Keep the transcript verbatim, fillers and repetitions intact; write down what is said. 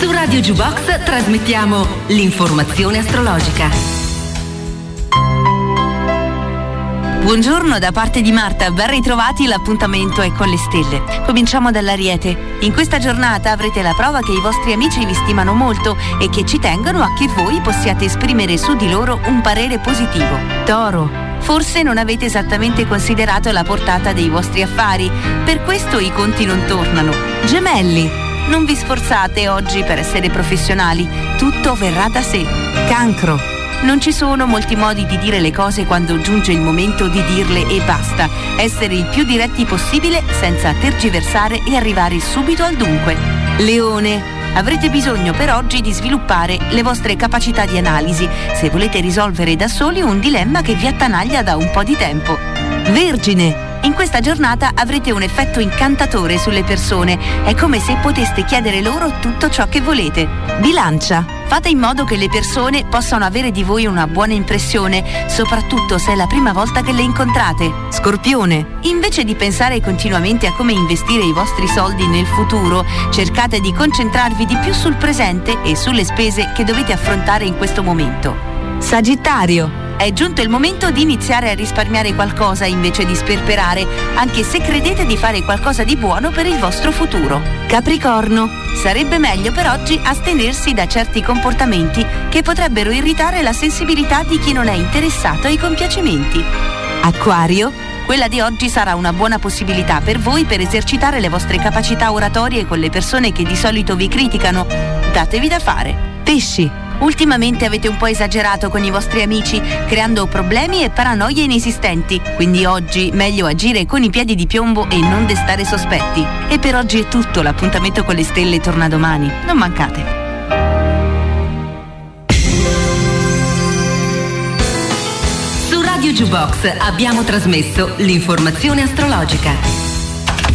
Su Radio Jukebox trasmettiamo l'informazione astrologica. Buongiorno da parte di Marta, ben ritrovati, l'appuntamento è con le stelle. Cominciamo dall'Ariete. In questa giornata avrete la prova che i vostri amici vi stimano molto e che ci tengono a che voi possiate esprimere su di loro un parere positivo. Toro. Forse non avete esattamente considerato la portata dei vostri affari, per questo i conti non tornano. Gemelli. Non vi sforzate oggi per essere professionali, tutto verrà da sé. Cancro. Non ci sono molti modi di dire le cose quando giunge il momento di dirle e basta. Essere il più diretti possibile senza tergiversare e arrivare subito al dunque. Leone. Avrete bisogno per oggi di sviluppare le vostre capacità di analisi se volete risolvere da soli un dilemma che vi attanaglia da un po' di tempo. Vergine. In questa giornata avrete un effetto incantatore sulle persone. È come se poteste chiedere loro tutto ciò che volete. Bilancia. Fate in modo che le persone possano avere di voi una buona impressione, soprattutto se è la prima volta che le incontrate. Scorpione. Invece di pensare continuamente a come investire i vostri soldi nel futuro, cercate di concentrarvi di più sul presente e sulle spese che dovete affrontare in questo momento. Sagittario. È giunto il momento di iniziare a risparmiare qualcosa invece di sperperare, anche se credete di fare qualcosa di buono per il vostro futuro. Capricorno. Sarebbe meglio per oggi astenersi da certi comportamenti che potrebbero irritare la sensibilità di chi non è interessato ai compiacimenti. Acquario. Quella di oggi sarà una buona possibilità per voi per esercitare le vostre capacità oratorie con le persone che di solito vi criticano. Datevi da fare. Pesci. Ultimamente avete un po' esagerato con i vostri amici, creando problemi e paranoie inesistenti, quindi oggi meglio agire con i piedi di piombo e non destare sospetti. E per oggi è tutto, l'appuntamento con le stelle torna domani, non mancate. Su Radio Jukebox abbiamo trasmesso l'informazione astrologica.